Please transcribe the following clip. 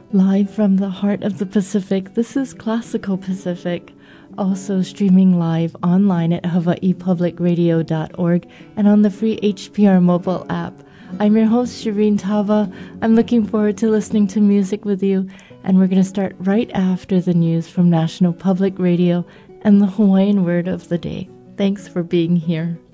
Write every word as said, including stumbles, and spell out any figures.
Live from the heart of the Pacific, this is Classical Pacific, also streaming live online at hawaii public radio dot org and on the free H P R mobile app. I'm your host, Shireen Tava. I'm looking forward to listening to music with you, and we're going to start right after the news from National Public Radio and the Hawaiian word of the day. Thanks for being here.